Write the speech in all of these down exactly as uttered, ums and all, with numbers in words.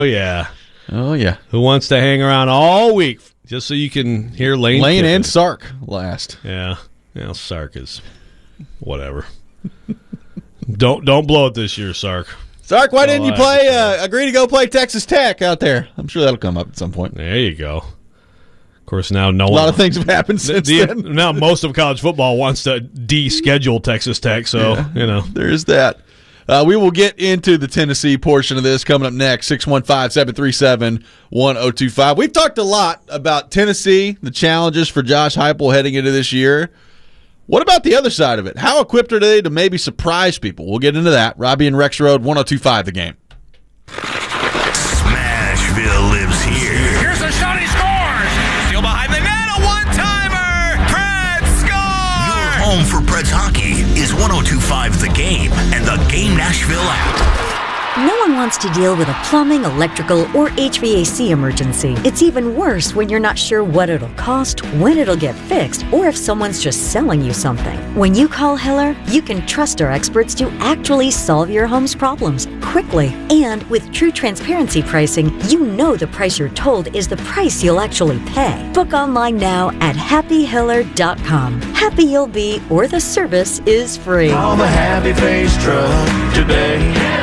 Oh, yeah. Oh, yeah. Who wants to hang around all week just so you can hear Lane Lane Kiffin. and Sark last. Yeah. Yeah, Sark is whatever. don't don't blow it this year, Sark. Sark, why Oh, didn't you I play? Uh, agree to go play Texas Tech out there. I'm sure that'll come up at some point. There you go. Of course, now no A one. lot of things have happened since the, then. Now most of college football wants to de-schedule Texas Tech, so, Yeah, you know. There's that. Uh, we will get into the Tennessee portion of this coming up next, six one five, seven three seven, one oh two five. We've talked a lot about Tennessee, the challenges for Josh Heupel heading into this year. What about the other side of it? How equipped are they to maybe surprise people? We'll get into that. Robbie and Rex Road, one oh two five The Game. Smashville lives here. Here's a shot, he scores! Still behind the net, a one-timer! Preds score! Your home for Preds hockey is one oh two five The Game and the Game Nashville app. No one wants to deal with a plumbing, electrical, or H V A C emergency. It's even worse when you're not sure what it'll cost, when it'll get fixed, or if someone's just selling you something. When you call Heller, you can trust our experts to actually solve your home's problems quickly. And with true transparency pricing, you know the price you're told is the price you'll actually pay. Book online now at happy heller dot com. Happy you'll be, or the service is free. Call the Happy Face Truck today.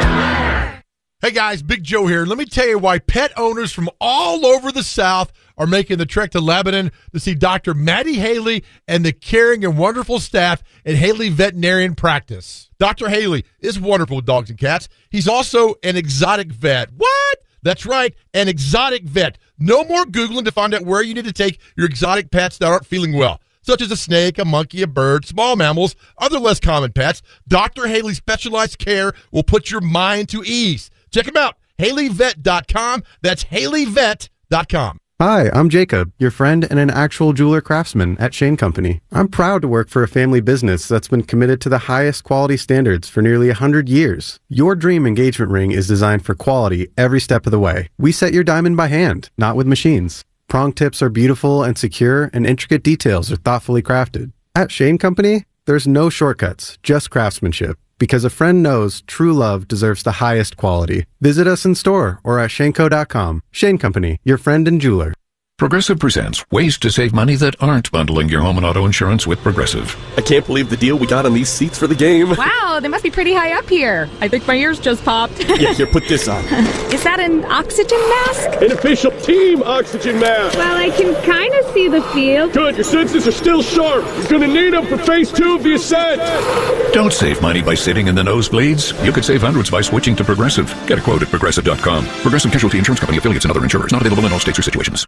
Hey guys, Big Joe here. Let me tell you why pet owners from all over the South are making the trek to Lebanon to see Doctor Maddie Haley and the caring and wonderful staff at Haley Veterinarian Practice. Doctor Haley is wonderful with dogs and cats. He's also an exotic vet. What? That's right, an exotic vet. No more Googling to find out where you need to take your exotic pets that aren't feeling well, such as a snake, a monkey, a bird, small mammals, other less common pets. Doctor Haley's specialized care will put your mind to ease. Check him out, Haley Vet dot com. That's Haley Vet dot com. Hi, I'm Jacob, your friend and an actual jeweler craftsman at Shane Company. I'm proud to work for a family business that's been committed to the highest quality standards for nearly one hundred years. Your dream engagement ring is designed for quality every step of the way. We set your diamond by hand, not with machines. Prong tips are beautiful and secure, and intricate details are thoughtfully crafted. At Shane Company, there's no shortcuts, just craftsmanship. Because a friend knows true love deserves the highest quality. Visit us in store or at Shaneco dot com. Shane Company, your friend and jeweler. Progressive presents ways to save money that aren't bundling your home and auto insurance with Progressive. I can't believe the deal we got on these seats for the game. Wow, they must be pretty high up here. I think my ears just popped. Yeah, here, put this on. Is that an oxygen mask? An official team oxygen mask. Well, I can kind of see the field. Good, your senses are still sharp. You're going to need them for phase two of the ascent. Don't save money by sitting in the nosebleeds. You could save hundreds by switching to Progressive. Get a quote at progressive dot com. Progressive Casualty Insurance Company, affiliates, and other insurers. Not available in all states or situations.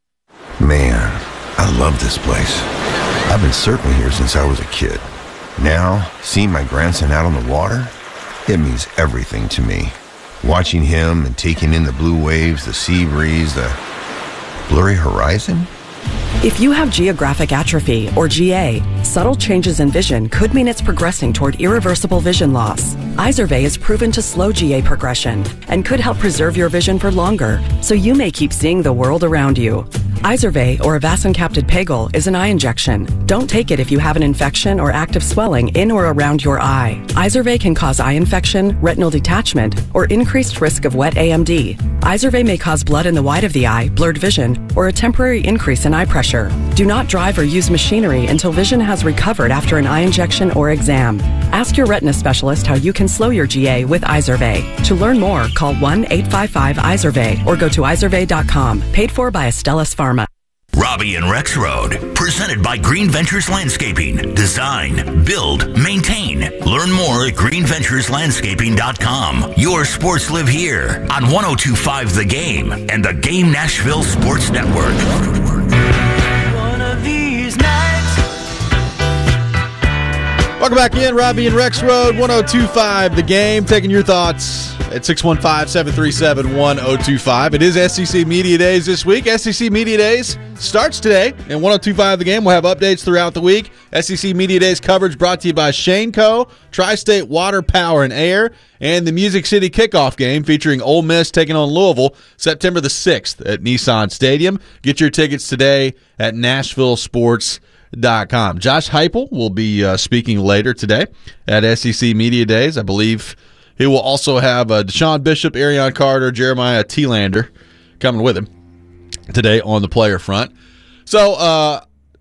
Man, I love this place. I've been surfing here since I was a kid. Now, seeing my grandson out on the water, it means everything to me. Watching him and taking in the blue waves, the sea breeze, the blurry horizon. If you have geographic atrophy, or G A, subtle changes in vision could mean it's progressing toward irreversible vision loss. Izervay is proven to slow G A progression and could help preserve your vision for longer, so you may keep seeing the world around you. Izervay, or avacincaptad pegol, is an eye injection. Don't take it if you have an infection or active swelling in or around your eye. Izervay can cause eye infection, retinal detachment, or increased risk of wet A M D. Izervay may cause blood in the white of the eye, blurred vision, or a temporary increase in eye pressure. Do not drive or use machinery until vision has recovered after an eye injection or exam. Ask your retina specialist how you can slow your G A with Izervay. To learn more, call one eight five five Izervay or go to Izervay dot com. Paid for by Astellas Pharma. Robbie and Rex Road, presented by Green Ventures Landscaping. Design, build, maintain. Learn more at green ventures landscaping dot com. Your sports live here on one oh two point five The Game and the Game Nashville Sports Network. One of these nights. Welcome back in, Robbie and Rex Road, one oh two point five The Game. Taking your thoughts at six one five, seven three seven, one oh two five. It is S E C Media Days this week. S E C Media Days starts today, and one oh two point five The Game will have updates throughout the week. S E C Media Days coverage brought to you by Shaneco, Tri-State Water, Power, and Air, and the Music City Kickoff Game featuring Ole Miss taking on Louisville September the sixth at Nissan Stadium. Get your tickets today at nashville sports dot com. Josh Heupel will be uh, speaking later today at S E C Media Days. I believe He will also have uh, Deshaun Bishop, Arion Carter, Jeremiah Thielander coming with him today on the player front. So uh,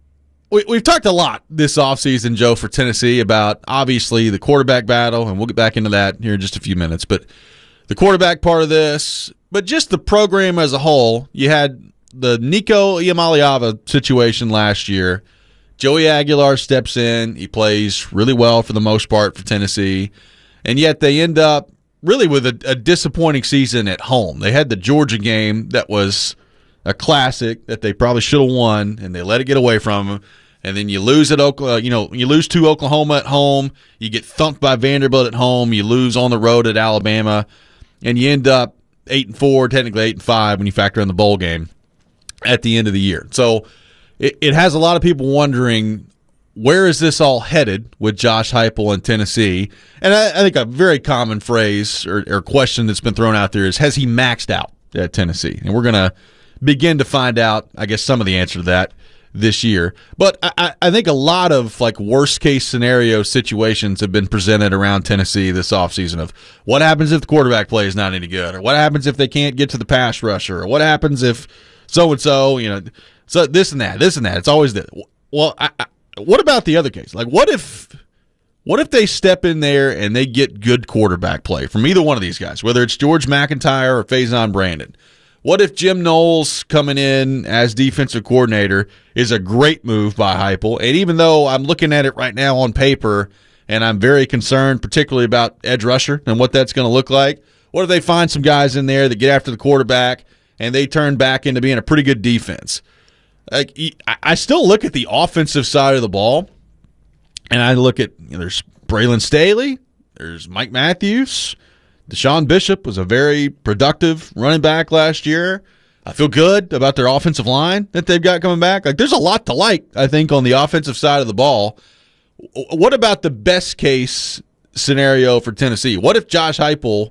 we, we've talked a lot this offseason, Joe, for Tennessee about obviously the quarterback battle, and we'll get back into that here in just a few minutes. But the quarterback part of this, but just the program as a whole. You had the Nico Iamaleava situation last year. Joey Aguilar steps in. He plays really well for the most part for Tennessee. And yet they end up really with a, a disappointing season at home. They had the Georgia game that was a classic that they probably should have won, and they let it get away from them. And then you lose at Oklahoma, you know, you lose to Oklahoma at home. You get thumped by Vanderbilt at home. You lose on the road at Alabama, and you end up eight and four, technically eight and five when you factor in the bowl game at the end of the year. So it, it has a lot of people wondering, where is this all headed with Josh Heupel in Tennessee? And I, I think a very common phrase or, or question that's been thrown out there is, has he maxed out at Tennessee? And we're going to begin to find out, I guess, some of the answer to that this year. But I, I think a lot of like worst case scenario situations have been presented around Tennessee this offseason of what happens if the quarterback play is not any good, or what happens if they can't get to the pass rusher, or what happens if so-and-so, you know, so this and that, this and that. It's always this. Well, I, I, what about the other case? Like, what if what if they step in there and they get good quarterback play from either one of these guys, whether it's George McIntyre or Faison Brandon? What if Jim Knowles coming in as defensive coordinator is a great move by Heupel? And even though I'm looking at it right now on paper and I'm very concerned particularly about edge rusher and what that's going to look like, what if they find some guys in there that get after the quarterback and they turn back into being a pretty good defense? Like, I still look at the offensive side of the ball, and I look at, you know, there's Braylon Staley, there's Mike Matthews, Deshaun Bishop was a very productive running back last year. I feel good about their offensive line that they've got coming back. Like, there's a lot to like, I think, on the offensive side of the ball. What about the best case scenario for Tennessee? What if Josh Heupel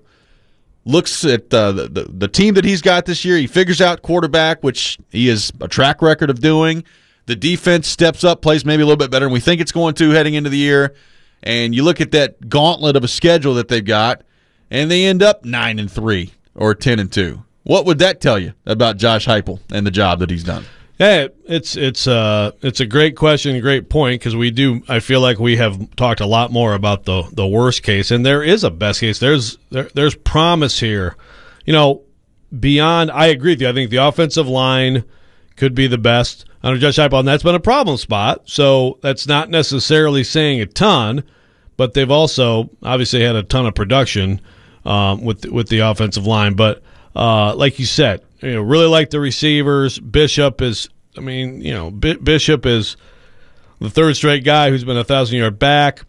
looks at uh, the, the the team that he's got this year, he figures out quarterback, which he has a track record of doing. The defense steps up, plays maybe a little bit better than we think it's going to heading into the year. And you look at that gauntlet of a schedule that they've got, and they end up nine and three or ten and two. What would that tell you about Josh Heupel and the job that he's done? Yeah, it's it's uh it's a great question, a great point, because we do. I feel like we have talked a lot more about the the worst case, and there is a best case. There's there, there's promise here. You know, beyond. I agree with you. I think the offensive line could be the best under Josh Heupel, and that's been a problem spot. So that's not necessarily saying a ton, but they've also obviously had a ton of production um, with with the offensive line. But uh, like you said. You know, really like the receivers. Bishop is, I mean, you know, B- Bishop is the third straight guy who's been a thousand-yard back.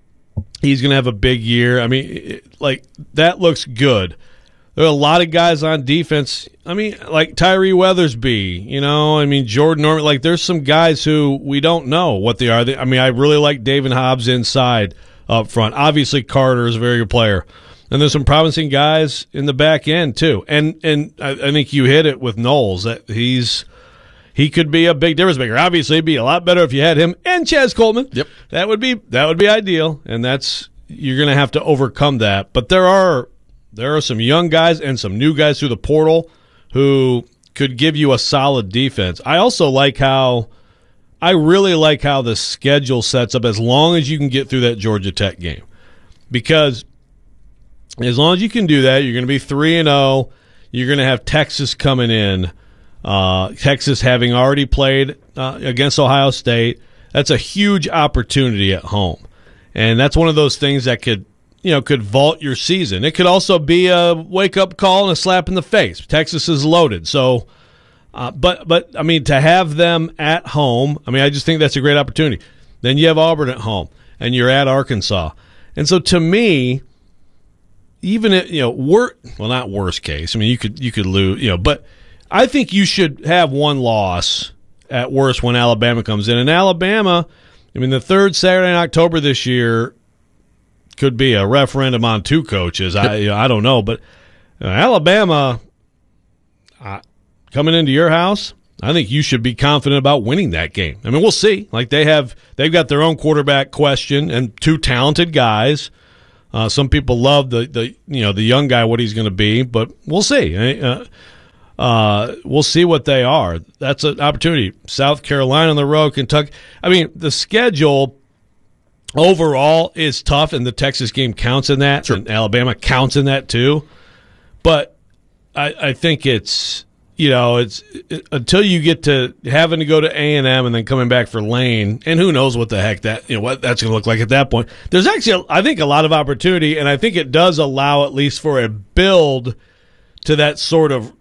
He's going to have a big year. I mean, it, like, that looks good. There are a lot of guys on defense. I mean, like Tyree Weathersby, you know, I mean, Jordan Norman. Like, there's some guys who we don't know what they are. They, I mean, I really like David Hobbs inside up front. Obviously, Carter is a very good player. And there's some promising guys in the back end too, and and I, I think you hit it with Knowles that he's he could be a big difference maker. Obviously, it'd be a lot better if you had him and Chaz Coleman. Yep, that would be that would be ideal, and that's you're going to have to overcome that. But there are there are some young guys and some new guys through the portal who could give you a solid defense. I also like how I really like how the schedule sets up as long as you can get through that Georgia Tech game, because as long as you can do that, you're going to be three and oh. You're going to have Texas coming in. Uh, Texas having already played uh, against Ohio State. That's a huge opportunity at home. And that's one of those things that could, you know, could vault your season. It could also be a wake-up call and a slap in the face. Texas is loaded. So, uh, but, but I mean, to have them at home, I mean, I just think that's a great opportunity. Then you have Auburn at home, and you're at Arkansas. And so to me, even if, you know, wor- well, not worst case. I mean, you could you could lose, you know, but I think you should have one loss at worst when Alabama comes in. And Alabama, I mean, the third Saturday in October this year could be a referendum on two coaches. I you know, I don't know, but uh, Alabama uh, coming into your house, I think you should be confident about winning that game. I mean, we'll see. Like they have, they've got their own quarterback question and two talented guys. Uh, some people love the, the you know the young guy, what he's going to be, but we'll see. Uh, uh, we'll see what they are. That's an opportunity. South Carolina on the road, Kentucky. I mean, the schedule overall is tough, and the Texas game counts in that, sure. And Alabama counts in that too. But I, I think it's you know it's it, until you get to having to go to A and M and then coming back for Lane, and who knows what the heck that you know what that's going to look like at that point. There's actually I think a lot of opportunity, and I think it does allow at least for a build to that sort of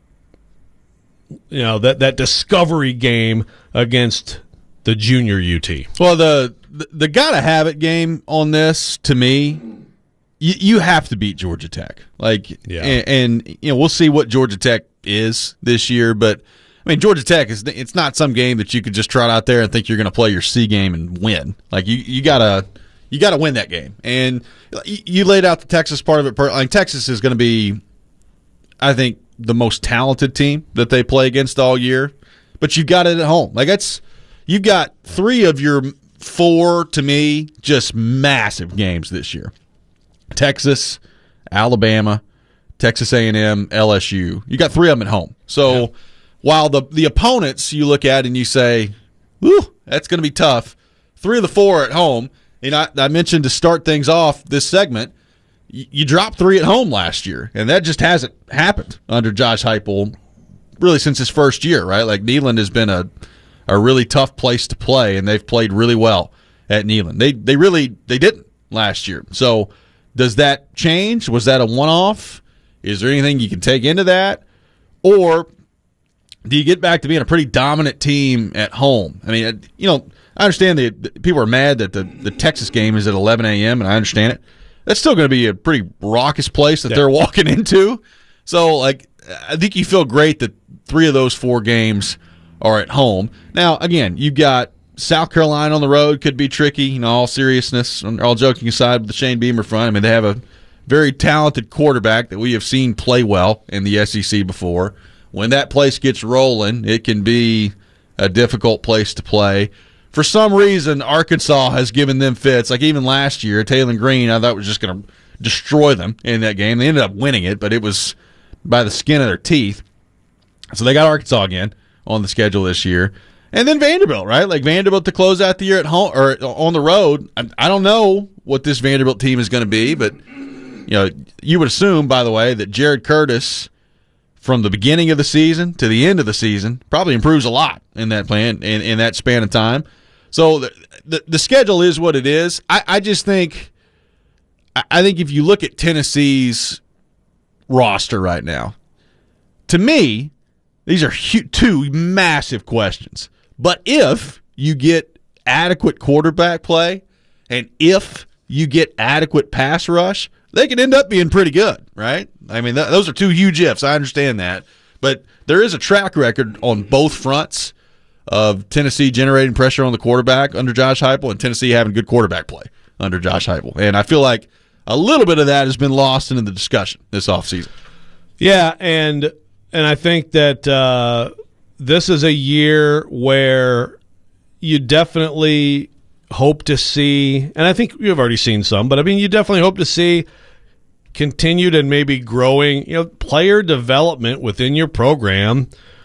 you know that that discovery game against the junior U T. Well, the the, the gotta have it game on this to me. You, you have to beat Georgia Tech, like, yeah. and, and you know we'll see what Georgia Tech is this year. But I mean, Georgia Tech is it's not some game that you could just trot out there and think you're going to play your C game and win. Like you, you gotta you gotta win that game. And you, you laid out the Texas part of it. Like Texas is going to be, I think, the most talented team that they play against all year. But you've got it at home. Like that's you've got three of your four to me just massive games this year. Texas, Alabama, Texas A and M, L S U. You got three of them at home. So yeah. while the the opponents you look at and you say, "Woo, that's going to be tough," three of the four are at home. And I, I mentioned to start things off this segment, you, you dropped three at home last year, and that just hasn't happened under Josh Heupel really since his first year, right? Like Neyland has been a a really tough place to play, and they've played really well at Neyland. They they really they didn't last year. So does that change? Was that a one-off? Is there anything you can take into that? Or do you get back to being a pretty dominant team at home? I mean, you know, I understand that people are mad that the, the Texas game is at eleven a.m., and I understand it. That's still going to be a pretty raucous place that yeah. they're walking into. So, like, I think you feel great that three of those four games are at home. Now, again, you've got South Carolina on the road, could be tricky, you know, all seriousness, all joking aside with the Shane Beamer front. I mean, they have a very talented quarterback that we have seen play well in the S E C before. When that place gets rolling, it can be a difficult place to play. For some reason, Arkansas has given them fits. Like even last year, Taylor Green, I thought was just going to destroy them in that game. They ended up winning it, but it was by the skin of their teeth. So they got Arkansas again on the schedule this year. And then Vanderbilt, right? Like Vanderbilt to close out the year at home or on the road. I, I don't know what this Vanderbilt team is going to be, but you know, you would assume, by the way, that Jared Curtis, from the beginning of the season to the end of the season, probably improves a lot in that plan in, in that span of time. So the, the the schedule is what it is. I, I just think, I think if you look at Tennessee's roster right now, to me, these are huge, two massive questions. But if you get adequate quarterback play and if you get adequate pass rush, they could end up being pretty good, right? I mean, th- those are two huge ifs. I understand that. But there is a track record on both fronts of Tennessee generating pressure on the quarterback under Josh Heupel and Tennessee having good quarterback play under Josh Heupel. And I feel like a little bit of that has been lost in the discussion this offseason. Yeah, and and I think that uh, this is a year where you definitely hope to see, and I think you've already seen some, but I mean, you definitely hope to see continued and maybe growing, you know, player development within your program,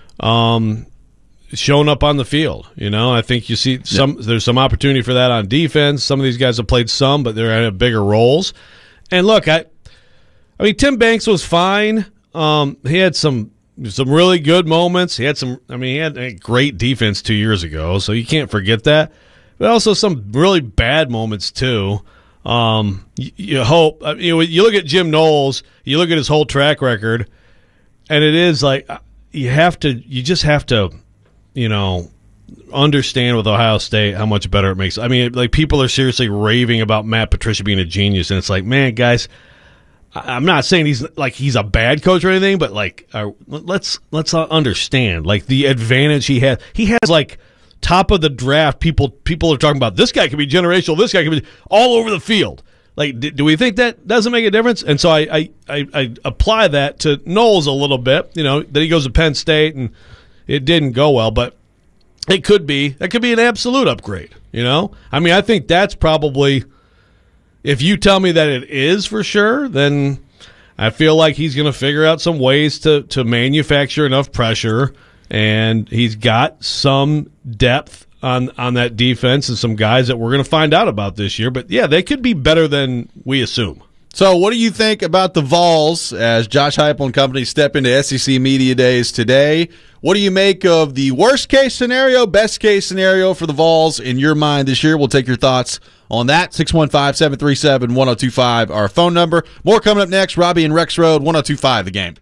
um, showing up on the field. You know, I think you see some. Yeah. There's some opportunity for that on defense. Some of these guys have played some, but they're in bigger roles. And look, I, I mean, Tim Banks was fine. Um, he had some. Some really good moments. He had some. I mean, he had a great defense two years ago, so you can't forget that. But also some really bad moments too. Um, you, you hope. You know, you look at Jim Knowles. You look at his whole track record, and it is like you have to. You just have to, you know, understand with Ohio State how much better it makes. I mean, like people are seriously raving about Matt Patricia being a genius, and it's like, man, guys. I'm not saying he's like he's a bad coach or anything, but like uh, let's let's understand like the advantage he has. He has like top of the draft people. People are talking about this guy could be generational. This guy could be all over the field. Like, do, do we think that doesn't make a difference? And so I, I I I apply that to Knowles a little bit. You know, that he goes to Penn State and it didn't go well, but it could be that could be an absolute upgrade. You know, I mean, I think that's probably. if you tell me that it is for sure, then I feel like he's going to figure out some ways to, to manufacture enough pressure, and he's got some depth on, on that defense and some guys that we're going to find out about this year. But, yeah, they could be better than we assume. So what do you think about the Vols as Josh Heupel and company step into S E C Media Days today? What do you make of the worst-case scenario, best-case scenario for the Vols in your mind this year? We'll take your thoughts on that. six one five, seven three seven, one oh two five, our phone number. More coming up next. Robbie and Rex Road, one oh two five, The Game.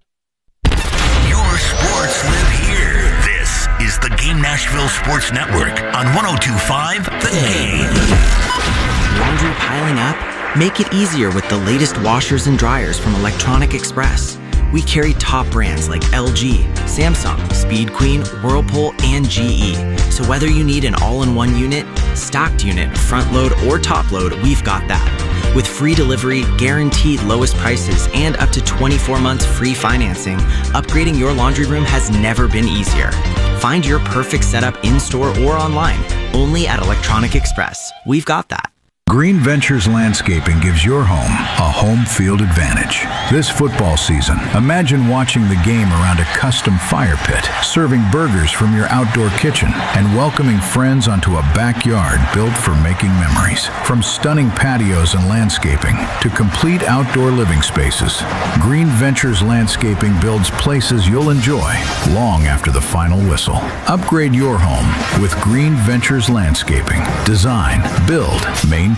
Your sports live here. This is the Game Nashville Sports Network on one oh two five The Game. Laundry piling up? Make it easier with the latest washers and dryers from Electronic Express. We carry top brands like L G, Samsung, Speed Queen, Whirlpool, and G E. So whether you need an all-in-one unit, stocked unit, front load, or top load, we've got that. With free delivery, guaranteed lowest prices, and up to twenty-four months free financing, upgrading your laundry room has never been easier. Find your perfect setup in-store or online, only at Electronic Express. We've got that. Green Ventures Landscaping gives your home a home field advantage. This football season, imagine watching the game around a custom fire pit, serving burgers from your outdoor kitchen, and welcoming friends onto a backyard built for making memories. From stunning patios and landscaping to complete outdoor living spaces, Green Ventures Landscaping builds places you'll enjoy long after the final whistle. Upgrade your home with Green Ventures Landscaping. Design, build, maintain.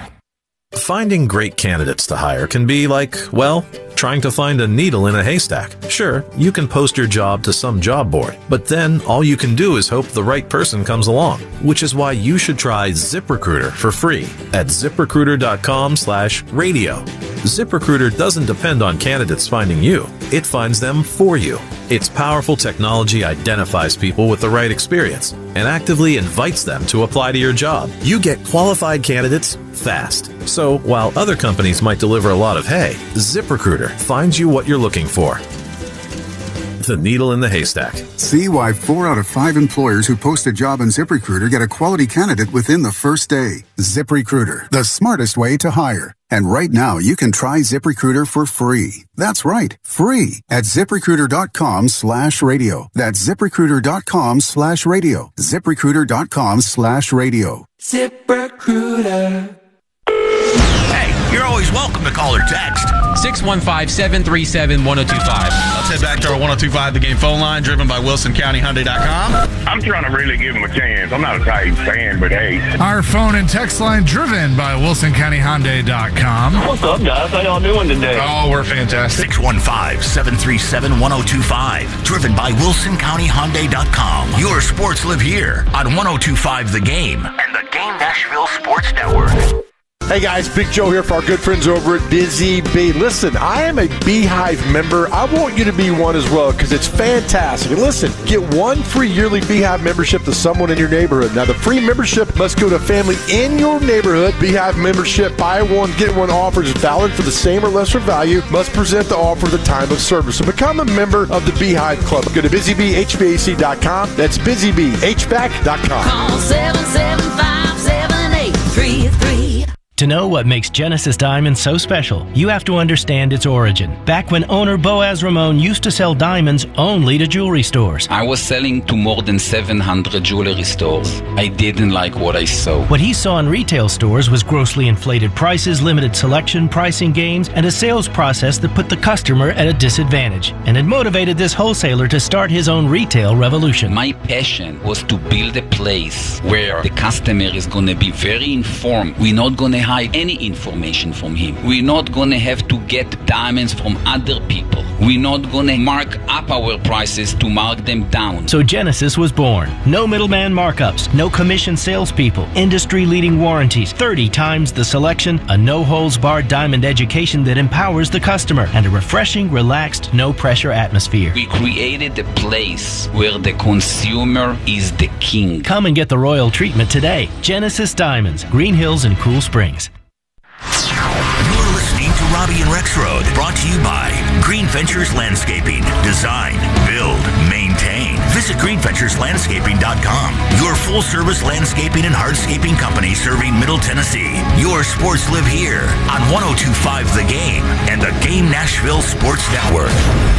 Finding great candidates to hire can be like, well, trying to find a needle in a haystack. Sure, you can post your job to some job board, but then all you can do is hope the right person comes along, which is why you should try ZipRecruiter for free at ZipRecruiter.com slash radio. ZipRecruiter doesn't depend on candidates finding you. It finds them for you. Its powerful technology identifies people with the right experience and actively invites them to apply to your job. You get qualified candidates fast. So while other companies might deliver a lot of hay, ZipRecruiter finds you what you're looking for. The needle in the haystack. See why four out of five employers who post a job on ZipRecruiter get a quality candidate within the first day. ZipRecruiter, the smartest way to hire. And right now, you can try ZipRecruiter for free. That's right, free at ZipRecruiter.com slash radio. That's ZipRecruiter.com slash radio. ZipRecruiter.com slash radio. ZipRecruiter. Hey, you're always welcome to call or text. six one five, seven three seven, one oh two five. Let's head back to our one oh two five The Game phone line, driven by Wilson County Hyundai dot com. I'm trying to really give him a chance. I'm not a Titans fan, but hey. Our phone and text line, driven by Wilson County Hyundai dot com. What's up, guys? How y'all doing today? Oh, we're fantastic. six one five, seven three seven, one oh two five. Driven by Wilson County Hyundai dot com. Your sports live here on one oh two five The Game and the Game Nashville Sports Network. Hey guys, Big Joe here for our good friends over at Busy Bee. Listen, I am a Beehive member. I want you to be one as well because it's fantastic. And listen, get one free yearly Beehive membership to someone in your neighborhood. Now, the free membership must go to a family in your neighborhood. Beehive membership, buy one, get one offer is valid for the same or lesser value. Must present the offer at the time of service. So become a member of the Beehive Club. Go to busy bee h v a c dot com. That's busy bee h v a c dot com. Call seven seven five, seven eight three three. To know what makes Genesis Diamonds so special, you have to understand its origin. Back when owner Boaz Ramon used to sell diamonds only to jewelry stores. I was selling to more than seven hundred jewelry stores. I didn't like what I saw. What he saw in retail stores was grossly inflated prices, limited selection, pricing games, and a sales process that put the customer at a disadvantage. And it motivated this wholesaler to start his own retail revolution. My passion was to build a place where the customer is going to be very informed. We're not going to hide any information from him. We're not going to have to get diamonds from other people. We're not going to mark up our prices to mark them down. So Genesis was born. No middleman markups, no commission salespeople, industry-leading warranties, thirty times the selection, a no-holds-barred diamond education that empowers the customer, and a refreshing, relaxed, no-pressure atmosphere. We created a place where the consumer is the king. Come and get the royal treatment today. Genesis Diamonds, Green Hills and Cool Springs. You're listening to Robbie and Rex Road, brought to you by Green Ventures Landscaping. Design, build, maintain. Visit Visit green ventures landscaping dot com, your full-service landscaping and hardscaping company serving Middle Tennessee. Your sports live here on one oh two point five The Game and the Game Nashville Sports Network.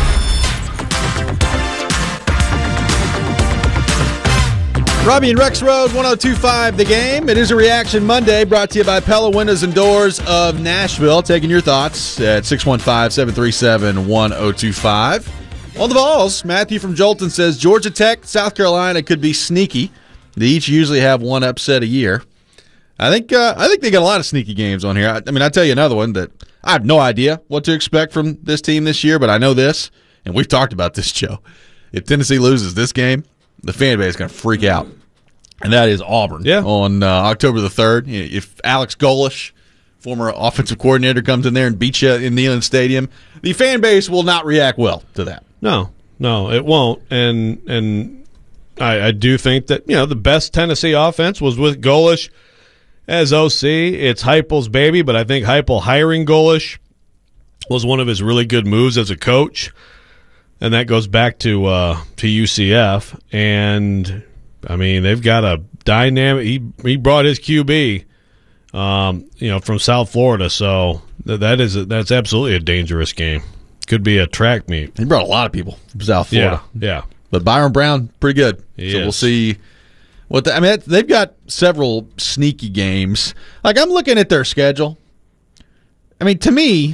Robbie and Rex Road, one oh two point five The Game. It is a Reaction Monday brought to you by Pella Windows and Doors of Nashville. Taking your thoughts at six one five, seven three seven, one oh two five. On the Vols, Matthew from Jolton says Georgia Tech, South Carolina could be sneaky. They each usually have one upset a year. I think uh, I think they got a lot of sneaky games on here. I, I mean, I'll tell you another one that I have no idea what to expect from this team this year, but I know this, and we've talked about this, Joe. If Tennessee loses this game, the fan base is going to freak out. And that is Auburn yeah. on uh, October the third. If Alex Golesh, former offensive coordinator, comes in there and beats you in Neyland Stadium, the fan base will not react well to that. No, no, it won't. And and I, I do think that, you know, the best Tennessee offense was with Golesh as O C. It's Heupel's baby, but I think Heupel hiring Golesh was one of his really good moves as a coach. And that goes back to uh, to U C F. And I mean, they've got a dynamic. He he brought his Q B, um, you know, from South Florida. So that is a, that's absolutely a dangerous game. Could be a track meet. He brought a lot of people from South Florida. Yeah, yeah. But Byron Brown, pretty good. He so is. We'll see. What the, I mean, they've got several sneaky games. Like, I'm looking at their schedule. I mean, to me,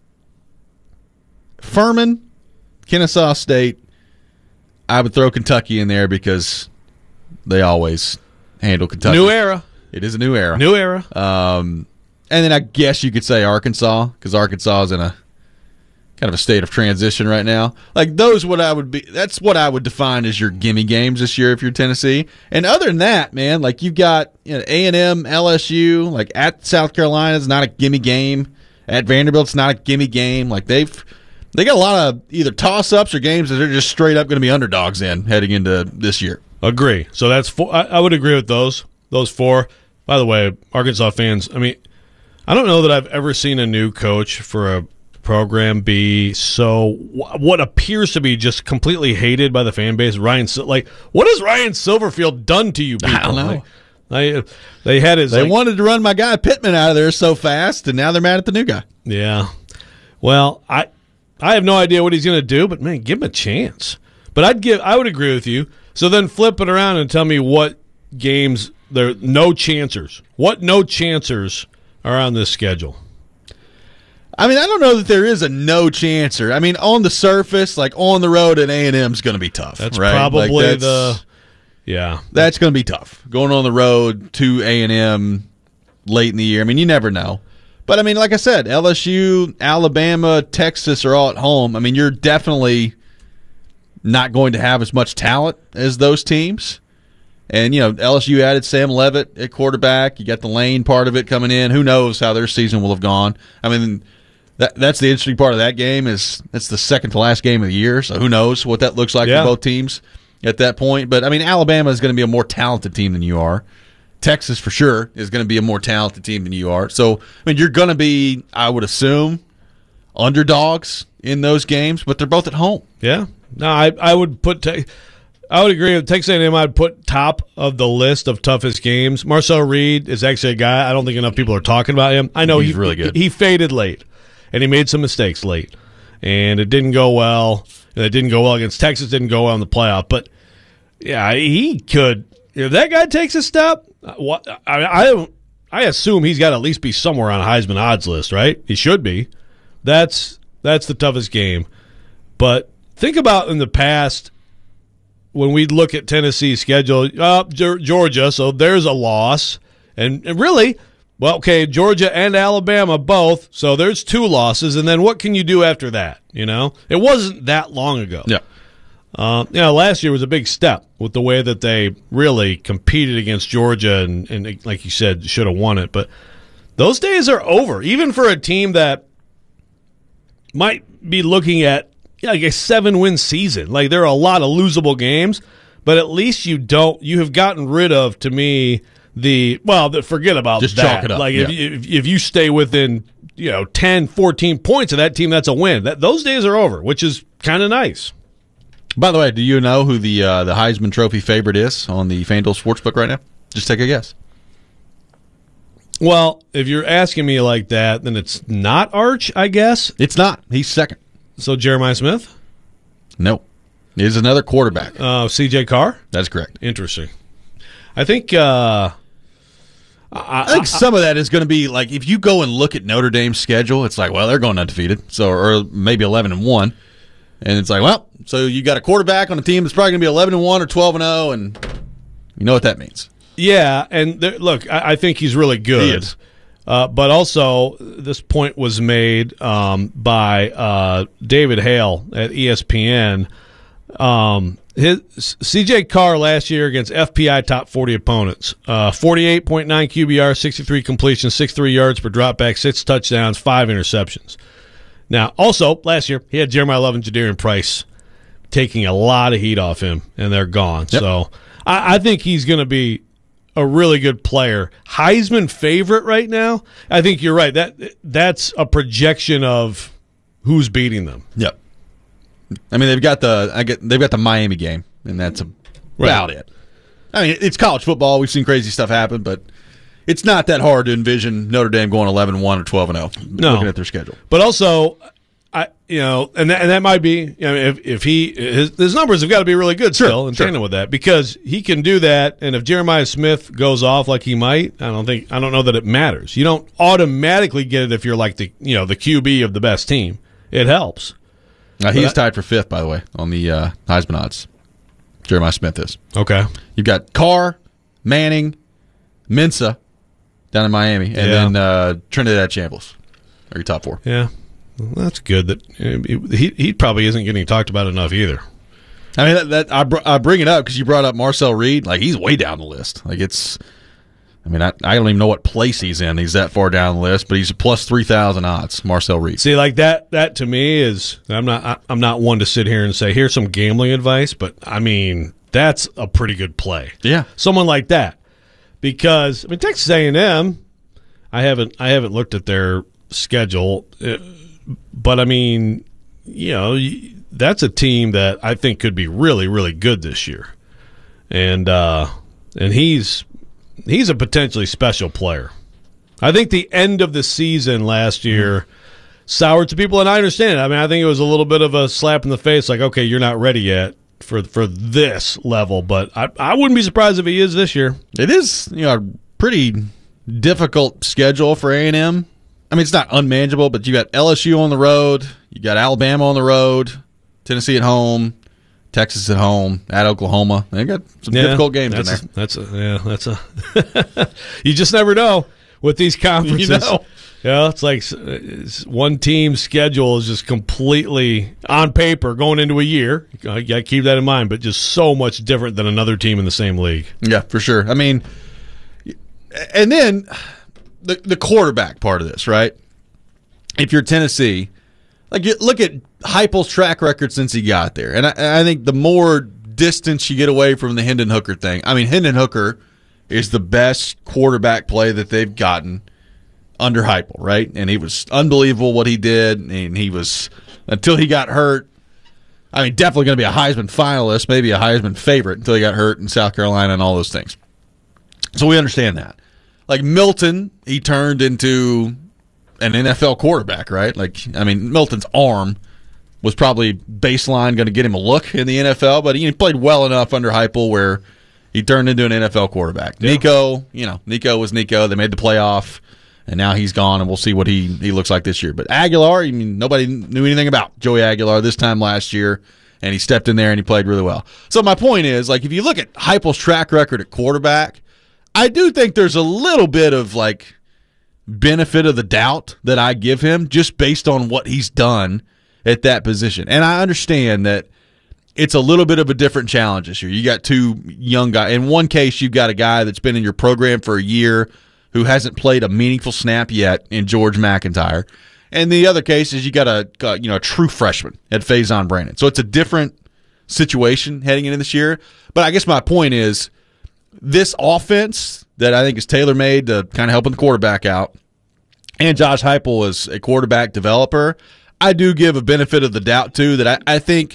Furman, Kennesaw State, I would throw Kentucky in there because they always handle Kentucky. New era. It is a new era. New era. Um, and then I guess you could say Arkansas, because Arkansas is in a kind of a state of transition right now. Like, those what I would be that's what I would define as your gimme games this year if you're Tennessee. And other than that, man, like, you've got, you know, A and M, L S U, like at South Carolina is not a gimme game. At Vanderbilt's not a gimme game. Like, they've they got a lot of either toss-ups or games that they're just straight up going to be underdogs in heading into this year. Agree. So that's four. I, I would agree with those. Those four. By the way, Arkansas fans, I mean, I don't know that I've ever seen a new coach for a program be so what appears to be just completely hated by the fan base. Ryan, like, what has Ryan Silverfield done to you people? I don't know. Like, they, they had his. They like, wanted to run my guy Pittman out of there so fast, and now they're mad at the new guy. Yeah. Well, I I have no idea what he's going to do, but man, give him a chance. But I'd give. I would agree with you. So then flip it around and tell me what games there no chancers. What no chancers are on this schedule? I mean, I don't know that there is a no chancer. I mean, on the surface, like on the road at A and M is going to be tough. That's right? probably like that's, the yeah. That's going to be tough. Going on the road to A and M late in the year. I mean, you never know. But I mean, like I said, L S U, Alabama, Texas are all at home. I mean, you're definitely not going to have as much talent as those teams. And, you know, L S U added Sam Levitt at quarterback. You got the Lane part of it coming in. Who knows how their season will have gone. I mean, that that's the interesting part of that game is it's the second to last game of the year. So who knows what that looks like yeah. for both teams at that point. But, I mean, Alabama is going to be a more talented team than you are. Texas, for sure, is going to be a more talented team than you are. So, I mean, you're going to be, I would assume, underdogs in those games, but they're both at home. Yeah. No, I I would put te- I would agree with Texas A and M. I'd put top of the list of toughest games. Marcel Reed is actually a guy I don't think enough people are talking about him. I know he's he, really good. He, he faded late, and he made some mistakes late, and it didn't go well. And it didn't go well against Texas. Didn't go well in the playoff. But yeah, he could. If that guy takes a step, what I I don't. I assume he's got to at least be somewhere on a Heisman odds list, right? He should be. That's that's the toughest game. But think about in the past when we look at Tennessee's schedule, uh, Georgia, so there's a loss. And, and really, well, okay, Georgia and Alabama both, so there's two losses. And then what can you do after that, you know? It wasn't that long ago. Yeah. Uh, you know, last year was a big step with the way that they really competed against Georgia and, and like you said, should have won it. But those days are over, even for a team that might be looking at like a seven-win season. Like, there are a lot of losable games, but at least you don't – you have gotten rid of, to me, the – well, the, forget about Just that. chalk it up. Like, yeah. if, if, if you stay within, you know, ten, fourteen points of that team, that's a win. That Those days are over, which is kind of nice. By the way, do you know who the uh, the Heisman Trophy favorite is on the FanDuel Sportsbook right now? Just take a guess. Well, if you're asking me like that, then it's not Arch, I guess. It's not. He's second. So Jeremiah Smith? No. He's another quarterback. Uh, C J Carr? That's correct. Interesting. I think uh, I, I think I, some of that is going to be like if you go and look at Notre Dame's schedule, it's like, well, they're going undefeated, so or maybe eleven and one, and it's like, well, so you got a quarterback on a team that's probably going to be eleven and one or twelve and zero, and you know what that means. Yeah, and there, look, I, I think he's really good. He is. Uh, but also, this point was made um, by uh, David Hale at E S P N. Um, his C J Carr last year against F P I top forty opponents, uh, forty-eight point nine Q B R, sixty-three completions, sixty-three yards per dropback, six touchdowns, five interceptions. Now, also last year he had Jeremiah Love and Jadarian Price taking a lot of heat off him, and they're gone. Yep. So I, I think he's going to be a really good player. Heisman favorite right now. I think you're right. That that's a projection of who's beating them. Yep. I mean, they've got the I get they've got the Miami game, and that's about right. it. I mean, it's college football. We've seen crazy stuff happen, but it's not that hard to envision Notre Dame going eleven and one or twelve and zero. No. Looking at their schedule, but also, I you know, and that, and that might be, you know, if if he his, his numbers have got to be really good still, and sure. tandem with that, because he can do that. And if Jeremiah Smith goes off like he might, I don't think I don't know that it matters. You don't automatically get it if you're like the you know the Q B of the best team. It helps. Now, he is tied for fifth, by the way, on the uh, Heisman odds. Jeremiah Smith is. Okay. You've got Carr, Manning, Mensah down in Miami, and yeah. then uh, Trinidad Chambliss are your top four. Yeah. Well, that's good. That uh, he he probably isn't getting talked about enough either. I mean, that, that I, br- I bring it up because you brought up Marcel Reed. Like, he's way down the list. Like, it's – I mean, I, I don't even know what place he's in. He's that far down the list, but he's a plus three thousand odds. Marcel Reed. See, like that. That to me is. I'm not. I, I'm not one to sit here and say here's some gambling advice, but I mean that's a pretty good play. Yeah, someone like that, because I mean Texas A and M. I haven't. I haven't looked at their schedule, but I mean, you know, that's a team that I think could be really, really good this year, and uh, and he's. He's a potentially special player. I think the end of the season last year soured to people, and I understand it. I mean, I think it was a little bit of a slap in the face, like, okay, you're not ready yet for for this level, but I, I wouldn't be surprised if he is this year. It is, you know, a pretty difficult schedule for A and M. I mean, it's not unmanageable, but you got L S U on the road, you got Alabama on the road, Tennessee at home, Texas at home, at Oklahoma. They got some yeah, difficult games in there. A, that's a, yeah, that's a. You just never know with these conferences. You know. Yeah, it's like it's one team's schedule is just completely on paper going into a year. You got to keep that in mind, but just so much different than another team in the same league. Yeah, for sure. I mean, and then the the quarterback part of this, right? If you're Tennessee. Like, you look at Heupel's track record since he got there. And I, I think the more distance you get away from the Hendon Hooker thing, I mean, Hendon Hooker is the best quarterback play that they've gotten under Heupel, right? And he was unbelievable what he did. And he was, until he got hurt, I mean, definitely going to be a Heisman finalist, maybe a Heisman favorite until he got hurt in South Carolina and all those things. So we understand that. Like Milton, he turned into an N F L quarterback, right? Like, I mean, Milton's arm was probably baseline going to get him a look in the N F L, but he played well enough under Heupel where he turned into an N F L quarterback. Yeah. Nico, you know, Nico was Nico. They made the playoff, and now he's gone, and we'll see what he, he looks like this year. But Aguilar, I mean, nobody knew anything about Joey Aguilar this time last year, and he stepped in there and he played really well. So my point is, like, if you look at Heupel's track record at quarterback, I do think there's a little bit of, like, benefit of the doubt that I give him just based on what he's done at that position. And I understand that it's a little bit of a different challenge this year. You got two young guys. In one case, you've got a guy that's been in your program for a year who hasn't played a meaningful snap yet in George McIntyre. And the other case is you got a you know a true freshman at Faison Brandon. So it's a different situation heading into this year. But I guess my point is this offense that I think is tailor-made to kind of helping the quarterback out, and Josh Heupel is a quarterback developer, I do give a benefit of the doubt, too, that I, I think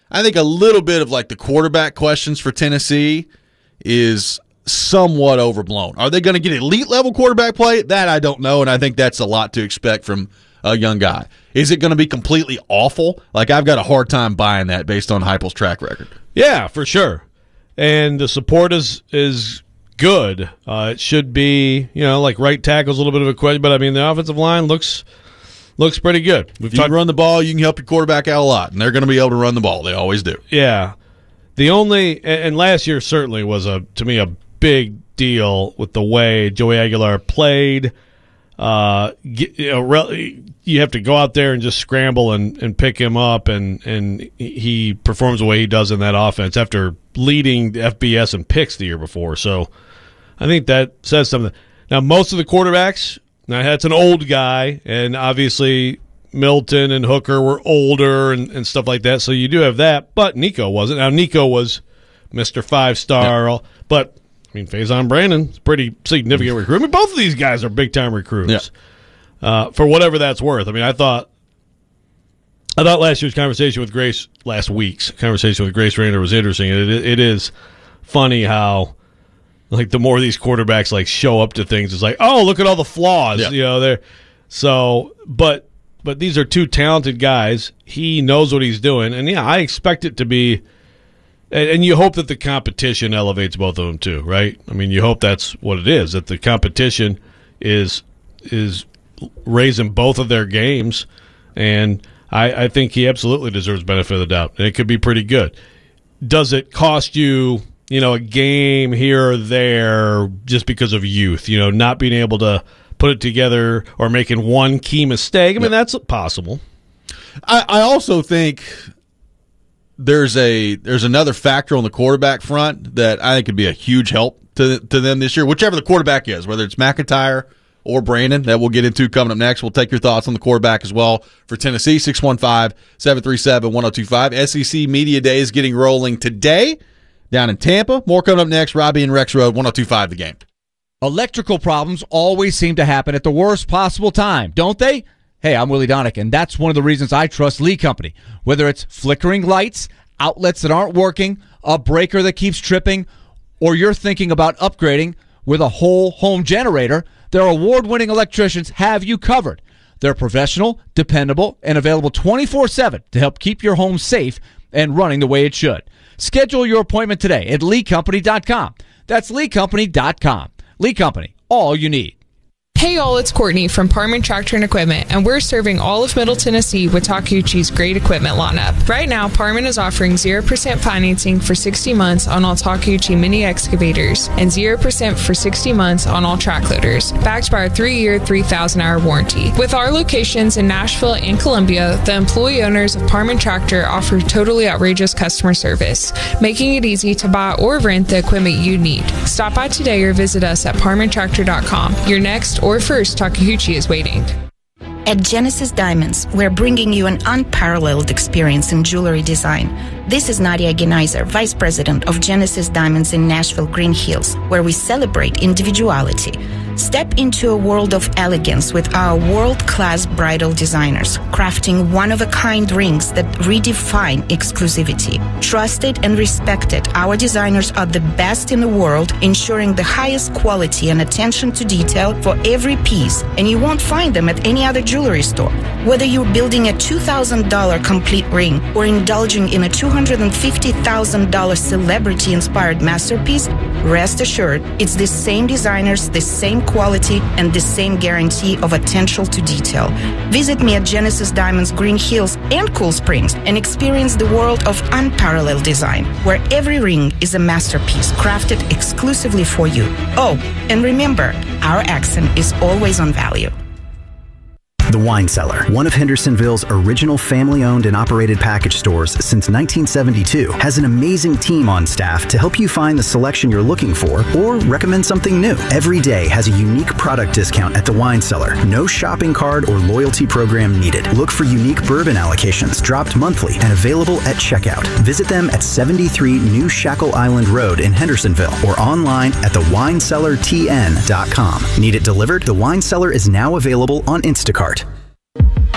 I think a little bit of like the quarterback questions for Tennessee is somewhat overblown. Are they going to get elite level quarterback play? That I don't know, and I think that's a lot to expect from a young guy. Is it going to be completely awful? Like, I've got a hard time buying that based on Heupel's track record. Yeah, for sure. And the support is is good. Uh, it should be, you know, like right tackle's a little bit of a question, but I mean the offensive line looks looks pretty good. We've if you talked, can run the ball, you can help your quarterback out a lot, and they're going to be able to run the ball. They always do. Yeah. The only and last year certainly was a to me a big deal with the way Joey Aguilar played. Uh, you know, you have to go out there and just scramble and, and pick him up, and, and he performs the way he does in that offense after leading the F B S in picks the year before. So I think that says something. Now, most of the quarterbacks, now that's an old guy, and obviously Milton and Hooker were older and, and stuff like that, so you do have that, but Nico wasn't. Now, Nico was Mister Five-Star, yeah. but I mean, Faison Brandon is a pretty significant recruit. I mean, both of these guys are big-time recruits yeah. uh, for whatever that's worth. I mean, I thought I thought last year's conversation with Grace, last week's conversation with Grace Rayner was interesting. It, it is funny how, like, the more these quarterbacks, like, show up to things, it's like, oh, look at all the flaws. Yeah. You know, they're so, but, but these are two talented guys. He knows what he's doing. And, yeah, I expect it to be – and you hope that the competition elevates both of them too, right? I mean, you hope that's what it is, that the competition is is raising both of their games, and I, I think he absolutely deserves benefit of the doubt, and it could be pretty good. Does it cost you, you know, a game here or there just because of youth, you know, not being able to put it together or making one key mistake? I mean, that's possible. I, I also think There's a there's another factor on the quarterback front that I think could be a huge help to to them this year, whichever the quarterback is, whether it's McIntyre or Brandon, that we'll get into coming up next. We'll take your thoughts on the quarterback as well for Tennessee, six one five, seven three seven, one oh two five. S E C Media Day is getting rolling today down in Tampa. More coming up next. Robbie and Rex Road, one oh two five The Game. Electrical problems always seem to happen at the worst possible time, don't they? Hey, I'm Willie Donick, and that's one of the reasons I trust Lee Company. Whether it's flickering lights, outlets that aren't working, a breaker that keeps tripping, or you're thinking about upgrading with a whole home generator, their award-winning electricians have you covered. They're professional, dependable, and available twenty-four seven to help keep your home safe and running the way it should. Schedule your appointment today at lee company dot com. That's lee company dot com. Lee Company, all you need. Hey all, it's Courtney from Parman Tractor and Equipment, and we're serving all of Middle Tennessee with Takeuchi's great equipment lineup. Right now, Parman is offering zero percent financing for sixty months on all Takeuchi mini excavators and zero percent for sixty months on all track loaders, backed by our three-year, three thousand hour warranty. With our locations in Nashville and Columbia, the employee owners of Parman Tractor offer totally outrageous customer service, making it easy to buy or rent the equipment you need. Stop by today or visit us at parman tractor dot com. Your next or first Takeuchi is waiting. At Genesis Diamonds, we're bringing you an unparalleled experience in jewelry design. This is Nadia Geneiser, Vice President of Genesis Diamonds in Nashville, Green Hills, where we celebrate individuality. Step into a world of elegance with our world-class bridal designers, crafting one-of-a-kind rings that redefine exclusivity. Trusted and respected, our designers are the best in the world, ensuring the highest quality and attention to detail for every piece, and you won't find them at any other jewelry store. Whether you're building a two thousand dollars complete ring or indulging in a two hundred fifty thousand dollars celebrity-inspired masterpiece, rest assured, it's the same designers, the same quality, and the same guarantee of attention to detail. Visit me at Genesis Diamonds Green Hills and Cool Springs and experience the world of unparalleled design, where every ring is a masterpiece crafted exclusively for you. Oh, and remember, our accent is always on value. The Wine Cellar, one of Hendersonville's original family-owned and operated package stores since nineteen seventy-two, has an amazing team on staff to help you find the selection you're looking for or recommend something new. Every day has a unique product discount at The Wine Cellar. No shopping card or loyalty program needed. Look for unique bourbon allocations dropped monthly and available at checkout. Visit them at seventy-three New Shackle Island Road in Hendersonville or online at the wine cellar t n dot com. Need it delivered? The Wine Cellar is now available on Instacart.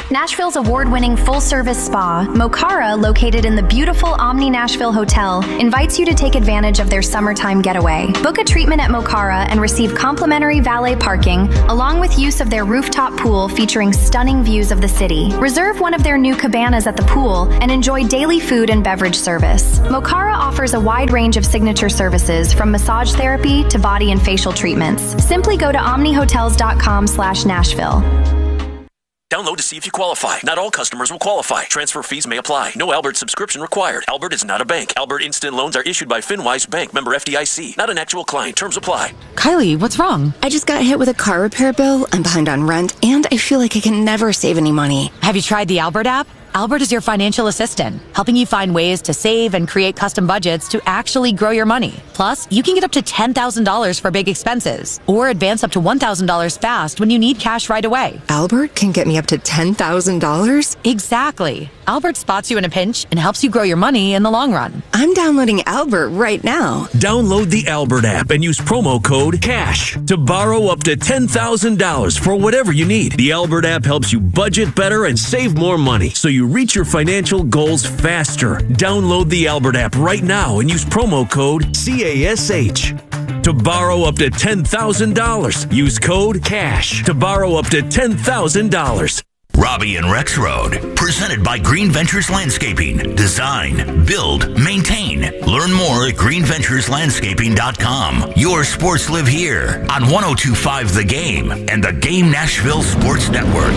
Nashville's award-winning full-service spa, Mokara, located in the beautiful Omni Nashville Hotel, invites you to take advantage of their summertime getaway. Book a treatment at Mokara and receive complimentary valet parking, along with use of their rooftop pool featuring stunning views of the city. Reserve one of their new cabanas at the pool and enjoy daily food and beverage service. Mokara offers a wide range of signature services, from massage therapy to body and facial treatments. Simply go to omni hotels dot com slash Nashville. Download to see if you qualify. Not all customers will qualify. Transfer fees may apply. No Albert subscription required. Albert is not a bank. Albert Instant Loans are issued by FinWise Bank, member F D I C. Not an actual client. Terms apply. Kylie, what's wrong? I just got hit with a car repair bill. I'm behind on rent, and I feel like I can never save any money. Have you tried the Albert app? Albert is your financial assistant, helping you find ways to save and create custom budgets to actually grow your money. Plus, you can get up to ten thousand dollars for big expenses, or advance up to one thousand dollars fast when you need cash right away. Albert can get me up to ten thousand dollars? Exactly. Albert spots you in a pinch and helps you grow your money in the long run. I'm downloading Albert right now. Download the Albert app and use promo code CASH to borrow up to ten thousand dollars for whatever you need. The Albert app helps you budget better and save more money, so you reach your financial goals faster. Download the Albert app right now and use promo code CASH to borrow up to ten thousand dollars. Use code CASH to borrow up to ten thousand dollars. Robbie and Rex Road, presented by Green Ventures Landscaping. Design, build, maintain. Learn more at green ventures landscaping dot com. Your sports live here on one oh two point five The Game and the Game Nashville Sports Network.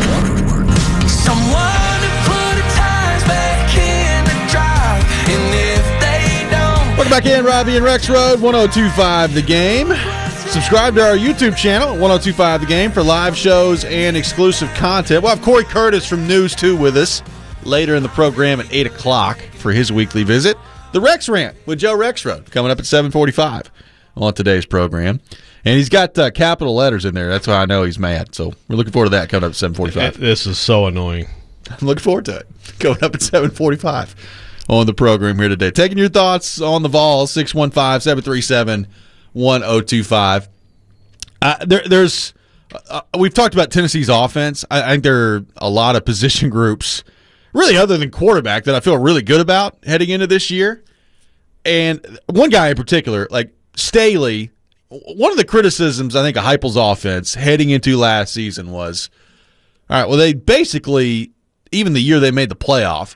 Someone to put the tires back in the drive, and if they don't... Welcome back in, Robbie and Rex Road, one oh two point five The Game. Subscribe to our YouTube channel, one oh two point five The Game, for live shows and exclusive content. We'll have Corey Curtis from News two with us later in the program at eight o'clock for his weekly visit. The Rex Rant with Joe Rexrode coming up at seven forty-five on today's program. And he's got uh, capital letters in there. That's why I know he's mad. So we're looking forward to that coming up at seven forty-five. This is so annoying. I'm looking forward to it. Coming up at seven forty-five on the program here today. Taking your thoughts on the Vols, six one five, seven three seven, one oh two five. Uh, there, there's uh, we've talked about Tennessee's offense. I, I think there are a lot of position groups, really other than quarterback, that I feel really good about heading into this year. And one guy in particular, like Staley, one of the criticisms I think of Heupel's offense heading into last season was, all right, well, they basically, even the year they made the playoff,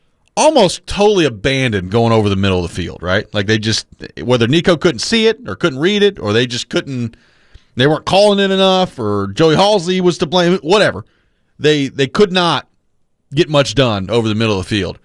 almost totally abandoned going over the middle of the field, right? Like they just, whether Nico couldn't see it or couldn't read it, or they just couldn't, they weren't calling it enough, or Joey Halsey was to blame, whatever. They they could not get much done over the middle of the field.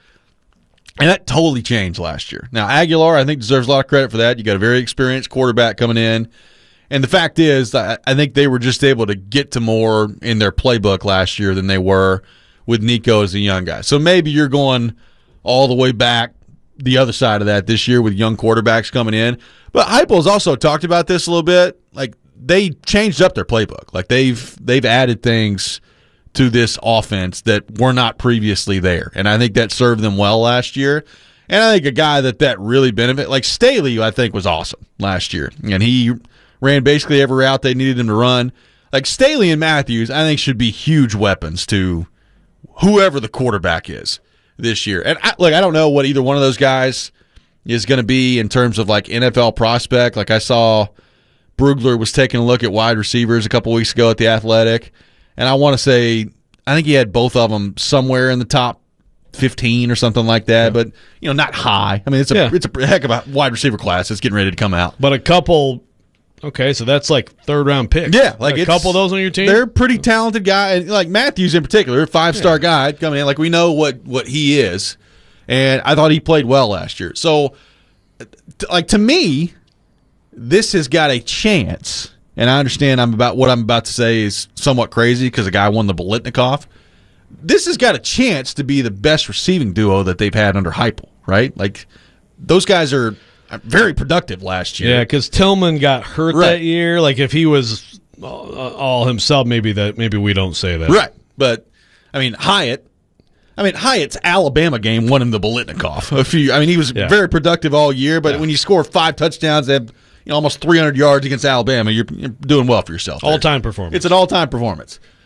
And that totally changed last year. Now, Aguilar, I think, deserves a lot of credit for that. You got a very experienced quarterback coming in. And the fact is, I think they were just able to get to more in their playbook last year than they were with Nico as a young guy. So maybe you're going all the way back the other side of that this year with young quarterbacks coming in. But Heupel's also talked about this a little bit. Like, they changed up their playbook. Like, they've they've added things to this offense that were not previously there. And I think that served them well last year. And I think a guy that that really benefited, like Staley, I think was awesome last year. And he ran basically every route they needed him to run. Like Staley and Matthews, I think, should be huge weapons to whoever the quarterback is this year. And I, look, I don't know what either one of those guys is going to be in terms of like N F L prospect. Like I saw Brugler was taking a look at wide receivers a couple weeks ago at the Athletic. And I want to say, I think he had both of them somewhere in the top fifteen or something like that, yeah. But you know, not high. I mean, it's a yeah. it's a heck of a wide receiver class that's getting ready to come out. But a couple, okay, so that's like third round picks. Yeah, like a couple of those on your team. They're pretty talented guys. Like Matthews in particular, five star yeah. guy coming in. Like we know what what he is, and I thought he played well last year. So, like to me, this has got a chance. And I understand I'm about what I'm about to say is somewhat crazy because a guy won the Biletnikoff. This has got a chance to be the best receiving duo that they've had under Heupel, right? Like those guys are very productive last year. Yeah, because Tillman got hurt right. that year. Like if he was all himself, maybe that maybe we don't say that, right? But I mean Hyatt. I mean Hyatt's Alabama game won him the Biletnikoff. A few. I mean he was yeah. very productive all year, but yeah. when you score five touchdowns, they have you know, almost three hundred yards against Alabama, you're, you're doing well for yourself. All-time performance. It's an all-time performance.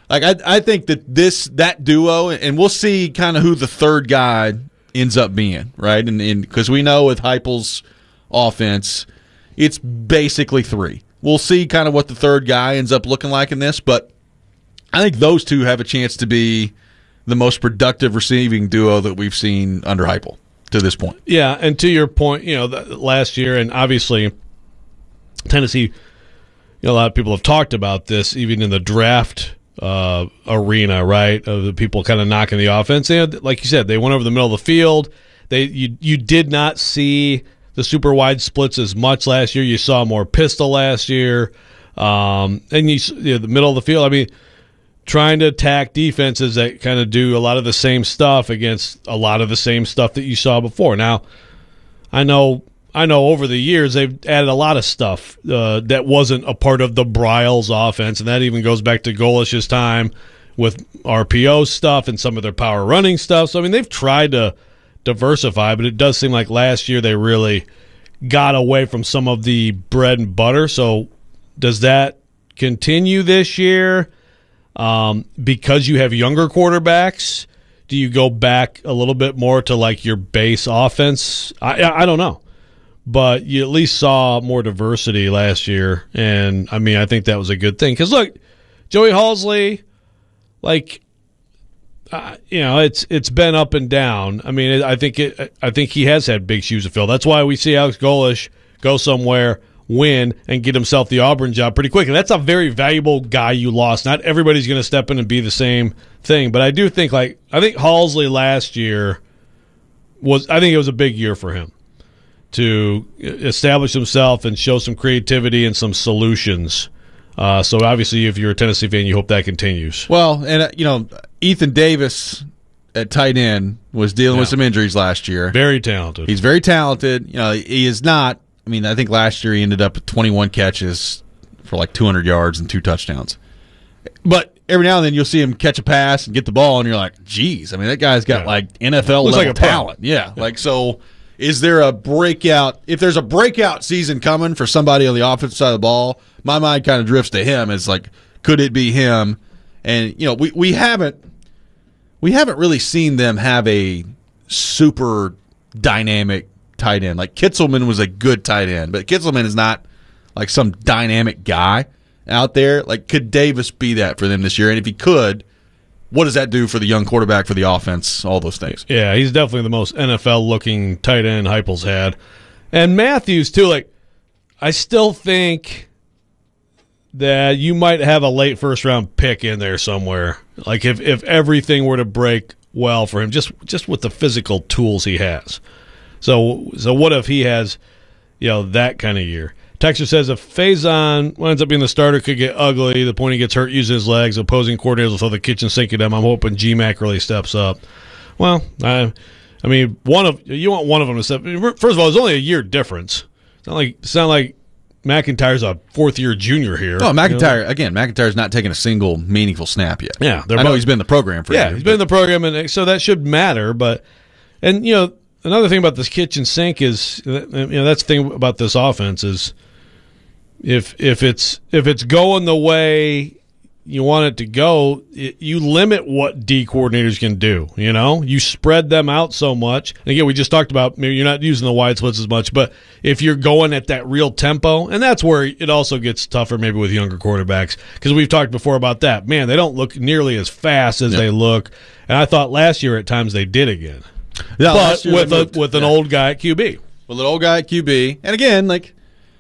Like I, I think that this that duo, and we'll see kind of who the third guy ends up being, right? And because we know with Heupel's offense, it's basically three. We'll see kind of what the third guy ends up looking like in this, but I think those two have a chance to be the most productive receiving duo that we've seen under Heupel to this point. Yeah, and to your point, you know, the, last year, and obviously Tennessee, you know, a lot of people have talked about this, even in the draft uh, arena, right? Of the people kind of knocking the offense. And like you said, they went over the middle of the field. They you you did not see the super wide splits as much last year. You saw more pistol last year, um, and you, you know, the middle of the field. I mean, trying to attack defenses that kind of do a lot of the same stuff against a lot of the same stuff that you saw before. Now, I know. I know over the years they've added a lot of stuff uh, that wasn't a part of the Briles offense, and that even goes back to Golish's time with R P O stuff and some of their power running stuff. So, I mean, they've tried to diversify, but it does seem like last year they really got away from some of the bread and butter. So does that continue this year um, because you have younger quarterbacks? Do you go back a little bit more to, like, your base offense? I, I, I don't know. But you at least saw more diversity last year, and, I mean, I think that was a good thing. Because, look, Joey Halzle, like, uh, you know, it's it's been up and down. I mean, I think it, I think he has had big shoes to fill. That's why we see Alex Golish go somewhere, win, and get himself the Auburn job pretty quickly. That's a very valuable guy you lost. Not everybody's going to step in and be the same thing. But I do think, like, I think Halzle last year was, I think it was a big year for him to establish himself and show some creativity and some solutions. Uh, so obviously, if you're a Tennessee fan, you hope that continues. Well, and uh, you know, Ethan Davis at tight end was dealing Yeah. with some injuries last year. Very talented. He's very talented. You know, he is not. I mean, I think last year he ended up with twenty-one catches for like two hundred yards and two touchdowns. But every now and then you'll see him catch a pass and get the ball, and you're like, "Geez, I mean, that guy's got Yeah. like N F L Looks level like a pro. talent." Yeah, like so. Is there a breakout? If there's a breakout season coming for somebody on the offensive side of the ball, my mind kind of drifts to him. It's like, could it be him? And you know, we, we haven't we haven't really seen them have a super dynamic tight end. Like Kitzelman was a good tight end, but Kitzelman is not like some dynamic guy out there. Like, could Davis be that for them this year? And if he could, what does that do for the young quarterback, for the offense, all those things? Yeah, he's definitely the most N F L-looking tight end Heupel's had. And Matthews, too, like, I still think that you might have a late first-round pick in there somewhere. Like, if, if everything were to break well for him, just just with the physical tools he has. So, so what if he has, you know, that kind of year? Texter says if Faison winds up being the starter, could get ugly. The point he gets hurt using his legs. Opposing coordinators will throw the kitchen sink at him. I'm hoping G-Mac really steps up. Well, I, I mean, one of you want one of them to step. First of all, it's only a year difference. It's not like it's not like McIntyre's a fourth year junior here. Oh, McIntyre you know? again. McIntyre's not taking a single meaningful snap yet. Yeah, I know both, he's been in the program for. Yeah, years, he's been in the program, and so that should matter. But and you know another thing about this kitchen sink is you know that's the thing about this offense is. If if it's if it's going the way you want it to go, it, you limit what D coordinators can do. You know, you spread them out so much. And again, we just talked about maybe you're not using the wide splits as much, but if you're going at that real tempo, and that's where it also gets tougher maybe with younger quarterbacks because we've talked before about that. Man, they don't look nearly as fast as Yep. they look, and I thought last year at times they did again. Yeah, but last year with they a moved. with an Yeah. old guy at Q B, with an old guy at Q B, and again, like.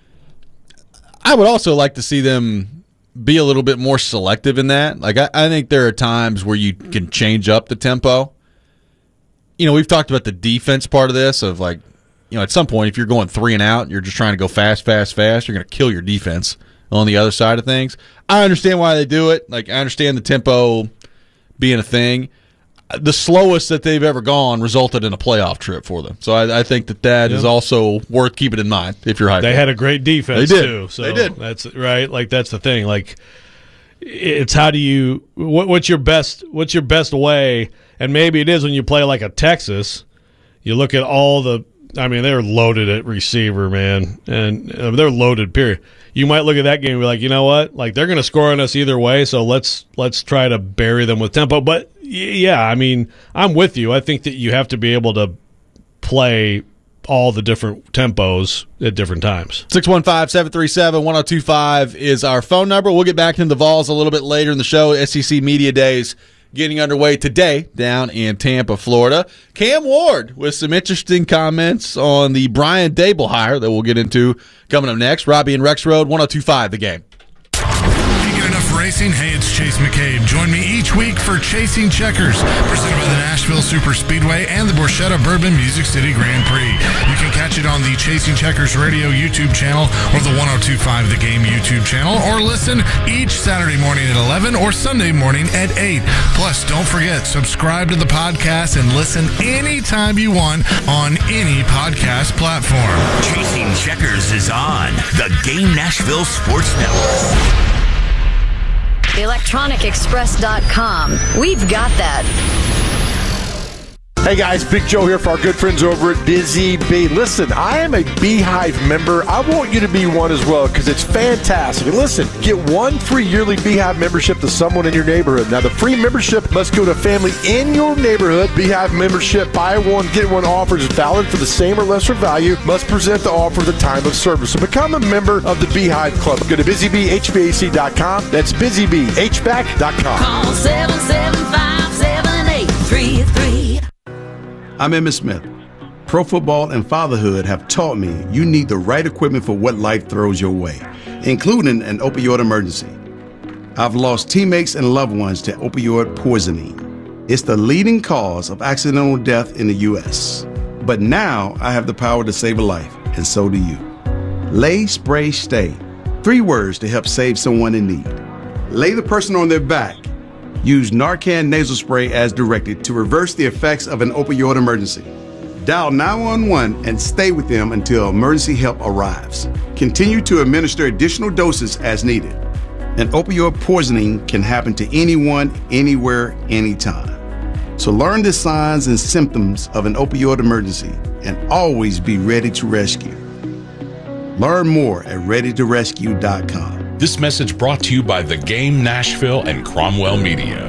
I would also like to see them be a little bit more selective in that. Like, I, I think there are times where you can change up the tempo. You know, we've talked about the defense part of this, of like, you know, at some point, if you're going three and out, you're just trying to go fast, fast, fast, you're going to kill your defense on the other side of things. I understand why they do it. Like, I understand the tempo being a thing. The slowest that they've ever gone resulted in a playoff trip for them. So I, I think that that Yeah. is also worth keeping in mind if you're hyped. They had a great defense They did. too. So They did. That's right. Like that's the thing. Like it's how do you what, what's your best what's your best way? And maybe it is when you play like a Texas. You look at all the I mean, they're loaded at receiver, man, and uh, they're loaded. Period. You might look at that game and be like, you know what? Like they're going to score on us either way, so let's let's try to bury them with tempo. But yeah, I mean, I'm with you. I think that you have to be able to play all the different tempos at different times. six one five, seven three seven, one oh two five is our phone number. We'll get back into the Vols a little bit later in the show. S E C Media Days getting underway today down in Tampa, Florida. Cam Ward with some interesting comments on the Brian Dable hire that we'll get into coming up next. Robbie and Rex Road, one oh two five The Game. Racing. Hey, it's Chase McCabe. Join me each week for Chasing Checkers, presented by the Nashville Super Speedway and the Borchetta Bourbon Music City Grand Prix. You can catch it on the Chasing Checkers Radio YouTube channel or the one oh two five The Game YouTube channel, or listen each Saturday morning at eleven or Sunday morning at eight. Plus, don't forget, subscribe to the podcast and listen anytime you want on any podcast platform. Chasing Checkers is on the Game Nashville Sports Network. electronic express dot com. We've got that. Hey guys, Big Joe here for our good friends over at Busy Bee. Listen, I am a Beehive member. I want you to be one as well because it's fantastic. And listen, get one free yearly Beehive membership to someone in your neighborhood. Now, the free membership must go to a family in your neighborhood. Beehive membership, buy one, get one offer is valid for the same or lesser value. Must present the offer at the time of service. So become a member of the Beehive Club. Go to busy bee h v a c dot com. That's busy bee h v a c dot com. Call seven seven five, seven eight three three. I'm Emmitt Smith. Pro football and fatherhood have taught me you need the right equipment for what life throws your way, including an opioid emergency. I've lost teammates and loved ones to opioid poisoning. It's the leading cause of accidental death in the U S. But now I have the power to save a life, and so do you. Lay, spray, stay. Three words to help save someone in need. Lay the person on their back. Use Narcan nasal spray as directed to reverse the effects of an opioid emergency. Dial nine one one and stay with them until emergency help arrives. Continue to administer additional doses as needed. An opioid poisoning can happen to anyone, anywhere, anytime. So learn the signs and symptoms of an opioid emergency and always be ready to rescue. Learn more at ready to rescue dot com. This message brought to you by The Game Nashville and Cromwell Media.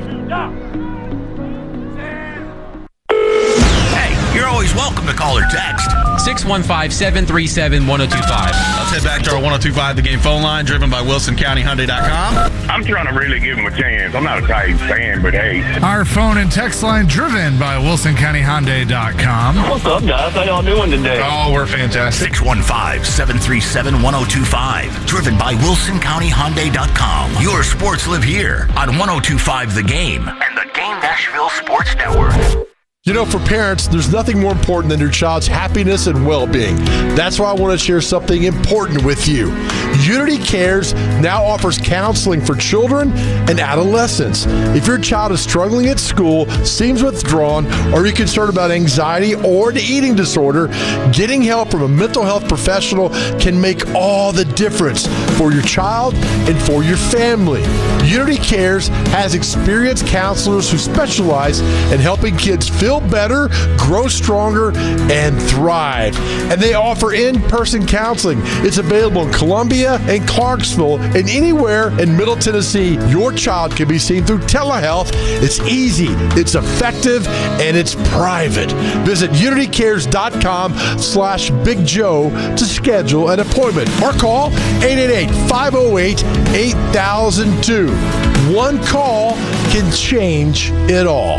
Hey, you're always welcome to call or text. six one five, seven three seven, one oh two five. Let's head back to our one oh two five The Game phone line, driven by Wilson County Hyundai dot com. I'm trying to really give him a chance. I'm not a Titans fan, but hey. Our phone and text line driven by Wilson County Hyundai dot com. What's up, guys? How y'all doing today? Oh, we're fantastic. six one five, seven three seven, one oh two five. Driven by Wilson County Hyundai dot com. Your sports live here on one oh two five The Game and the Game Nashville Sports Network. You know, for parents, there's nothing more important than your child's happiness and well-being. That's why I want to share something important with you. Unity Cares now offers counseling for children and adolescents. If your child is struggling at school, seems withdrawn, or you're concerned about anxiety or an eating disorder, getting help from a mental health professional can make all the difference for your child and for your family. Unity Cares has experienced counselors who specialize in helping kids feel better, grow stronger, and thrive. And they offer in-person counseling. It's available in Columbia and Clarksville and anywhere in Middle Tennessee. Your child can be seen through telehealth. It's easy, it's effective, and it's private. Visit unity cares dot com slash Big Joe to schedule an appointment or call eight eight eight, five oh eight, eight thousand two. One call can change it all.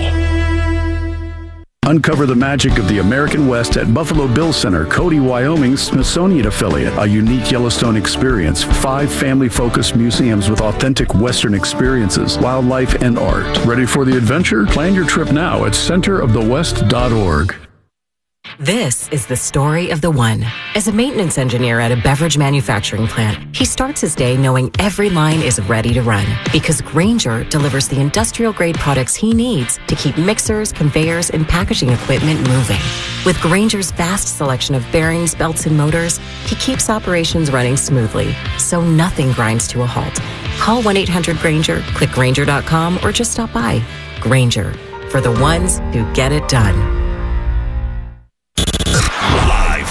Uncover the magic of the American West at Buffalo Bill Center, Cody, Wyoming's Smithsonian affiliate. A unique Yellowstone experience. Five family-focused museums with authentic Western experiences, wildlife, and art. Ready for the adventure? Plan your trip now at center of the west dot org. This is the story of the one. As a maintenance engineer at a beverage manufacturing plant, he starts his day knowing every line is ready to run because Grainger delivers the industrial-grade products he needs to keep mixers, conveyors, and packaging equipment moving. With Grainger's vast selection of bearings, belts, and motors, he keeps operations running smoothly, so nothing grinds to a halt. Call one eight hundred Grainger, click Grainger dot com, or just stop by. Grainger, for the ones who get it done.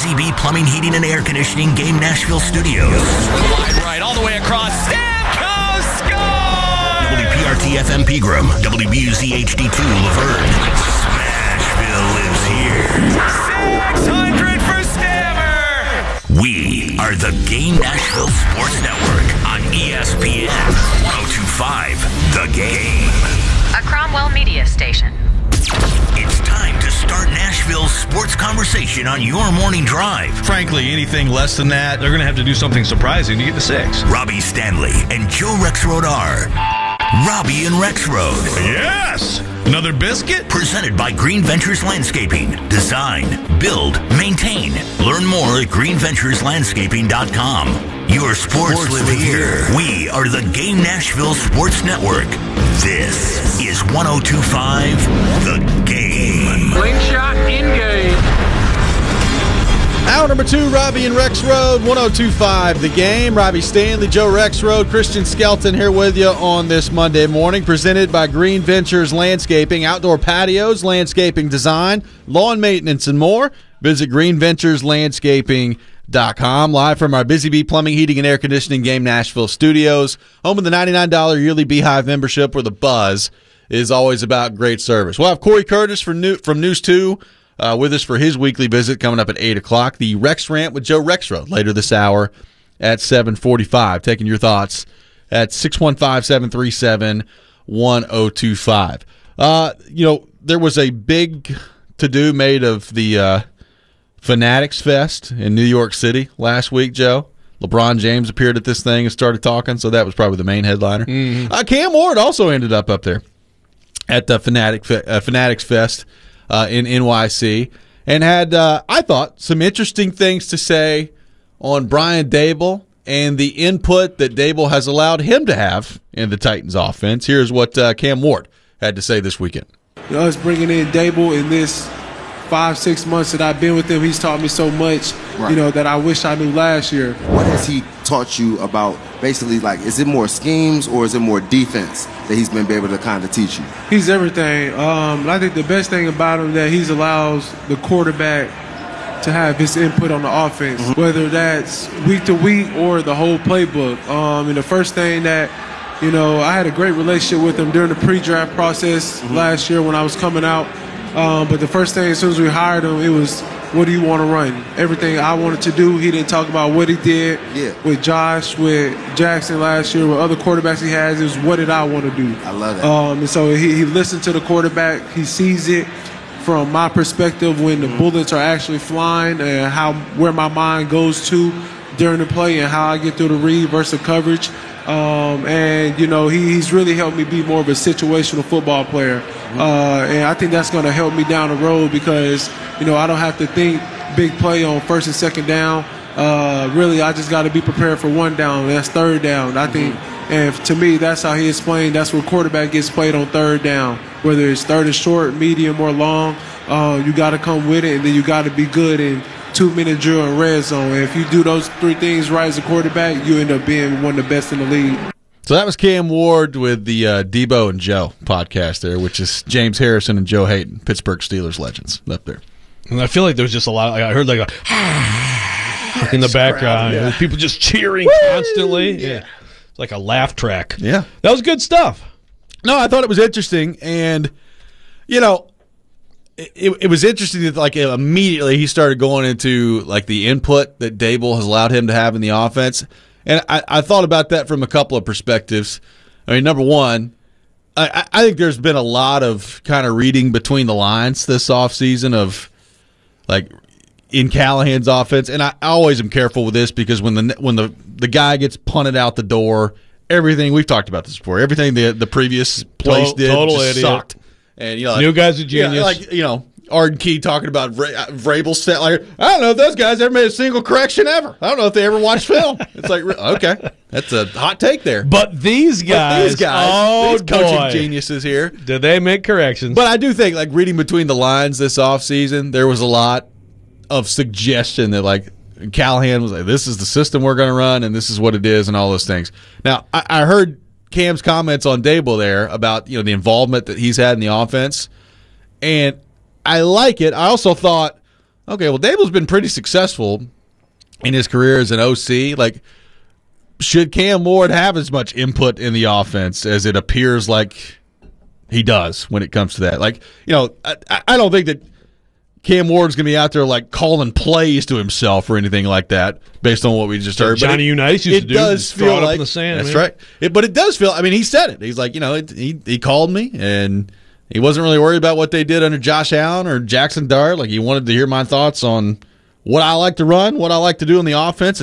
Busy Bee Plumbing, Heating, and Air Conditioning Game Nashville Studios. Wide right, all the way across. Stamkos score! W P R T F M Pegram, W B U Z H D two Laverne. Smashville lives here. six hundred for Stammer! We are the Game Nashville Sports Network on E S P N one oh two point five The Game. A Cromwell Media Station. It's time to start Nashville's sports conversation on your morning drive. Frankly, anything less than that, they're going to have to do something surprising to get to six. Robbie Stanley and Joe Rexrode are Robbie and Rexrode. Yes! Another biscuit? Presented by Green Ventures Landscaping. Design, build, maintain. Learn more at green ventures landscaping dot com. Your sports, sports live, live here. here. We are the Game Nashville Sports Network. This is one oh two point five The Game. Slingshot in game. Hour number two, Robbie and Rexrode, one oh two point five The Game. Robbie Stanley, Joe Rexrode, Christian Skelton here with you on this Monday morning. Presented by Green Ventures Landscaping, outdoor patios, landscaping design, lawn maintenance, and more. Visit green ventures landscaping dot com. Live from our Busy Bee Plumbing, Heating, and Air Conditioning Game Nashville studios. Home of the ninety-nine dollars yearly Beehive membership, where the buzz is always about great service. We'll have Corey Curtis from, New, from News two uh, with us for his weekly visit coming up at eight o'clock. The Rex Rant with Joe Rexrode later this hour at seven forty-five. Taking your thoughts at six one five, seven three seven, one oh two five. Uh, you know, there was a big to-do made of the uh, Fanatics Fest in New York City last week, Joe. LeBron James appeared at this thing and started talking, so that was probably the main headliner. Mm-hmm. Uh, Cam Ward also ended up up there at the Fanatic uh, Fanatics Fest uh, in N Y C and had, uh, I thought, some interesting things to say on Brian Daboll and the input that Daboll has allowed him to have in the Titans offense. Here's what uh, Cam Ward had to say this weekend. You know, us bringing in Daboll in this five, six months that I've been with him, he's taught me so much, right. you know, that I wish I knew last year. What has he taught you about basically, like, is it more schemes or is it more defense that he's been able to kind of teach you? He's everything. Um, I think the best thing about him that he's allows the quarterback to have his input on the offense, mm-hmm. whether that's week to week or the whole playbook. Um, and the first thing that, you know, I had a great relationship with him during the pre-draft process mm-hmm. last year when I was coming out. Um, but the first thing, as soon as we hired him, it was, what do you want to run? Everything I wanted to do, he didn't talk about what he did yeah. with Josh, with Jackson last year, with other quarterbacks he has. It was, what did I want to do? I love that. Um, and so he, he listened to the quarterback. He sees it from my perspective when the mm-hmm. bullets are actually flying and how where my mind goes to during the play and how I get through the read versus coverage. Um, and, you know, he, he's really helped me be more of a situational football player. Mm-hmm. Uh, and I think that's going to help me down the road because, you know, I don't have to think big play on first and second down. Uh, really, I just got to be prepared for one down. That's third down. I mm-hmm. think, and to me, that's how he explained that's where quarterback gets played on third down. Whether it's third and short, medium, or long, uh, you got to come with it, and then you got to be good in two-minute drill and red zone. And if you do those three things right as a quarterback, you end up being one of the best in the league. So that was Cam Ward with the uh, Debo and Joe podcast there, which is James Harrison and Joe Hayden, Pittsburgh Steelers legends up there. And I feel like there was just a lot of, like, I heard like a in the background, crowd, yeah. people just cheering Woo! constantly. Yeah. yeah. It's like a laugh track. Yeah. That was good stuff. No, I thought it was interesting. And, you know, It, it was interesting that, like, immediately he started going into, like, the input that Daboll has allowed him to have in the offense. And I, I thought about that from a couple of perspectives. I mean, number one, I, I think there's been a lot of kind of reading between the lines this offseason of, like, in Callahan's offense. And I, I always am careful with this because when the when the, the guy gets punted out the door, everything, we've talked about this before, everything the, the previous place total, did total just idiot. sucked. And, you know, like, new guy's a genius. Yeah, like, you know, Arden Key talking about Vra- Vrabel set. Like, I don't know if those guys ever made a single correction ever. I don't know if they ever watched film. It's like, okay, that's a hot take there. But these guys, but these guys, oh these coaching boy. geniuses here, did they make corrections? But I do think, like, reading between the lines this offseason, there was a lot of suggestion that, like, Callahan was like, this is the system we're going to run, and this is what it is, and all those things. Now, I, I heard Cam's comments on Daboll there about, you know, the involvement that he's had in the offense, and I like it. I also thought Okay, well, Dable's been pretty successful in his career as an O C. Like, should Cam Ward have as much input in the offense as it appears like he does when it comes to that? Like, you know, I, I don't think that Cam Ward's going to be out there like calling plays to himself or anything like that based on what we just heard. Johnny but it, Unitas used it to do. does Throw feel it up like in the sand. That's man. right. It, but it does feel. I mean, he said it. He's like, you know, it, he he called me and he wasn't really worried about what they did under Josh Allen or Jackson Dart. Like, he wanted to hear my thoughts on what I like to run, what I like to do in the offense.